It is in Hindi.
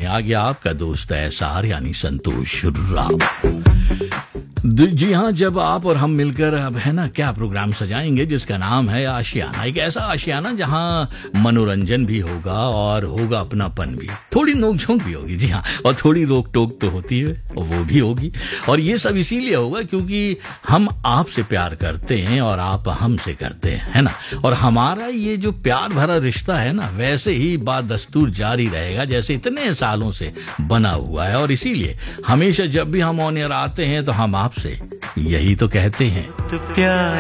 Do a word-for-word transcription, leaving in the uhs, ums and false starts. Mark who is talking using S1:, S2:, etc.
S1: आ गया आपका दोस्त एसआर यानी संतोष राम। जी हाँ, जब आप और हम मिलकर अब है ना क्या प्रोग्राम सजाएंगे जिसका नाम है आशियाना। एक ऐसा आशियाना जहां मनोरंजन भी होगा और होगा अपनापन भी, थोड़ी नोकझोंक भी होगी। जी हाँ, और थोड़ी रोक टोक तो होती है और वो भी होगी। और ये सब इसीलिए होगा क्योंकि हम आपसे प्यार करते हैं और आप हमसे करते हैं, है ना। और हमारा ये जो प्यार भरा रिश्ता है ना, वैसे ही बात दस्तूर जारी रहेगा जैसे इतने सालों से बना हुआ है। और इसीलिए हमेशा जब भी हम ऑन एयर आते हैं तो हम आपसे यही तो कहते हैं।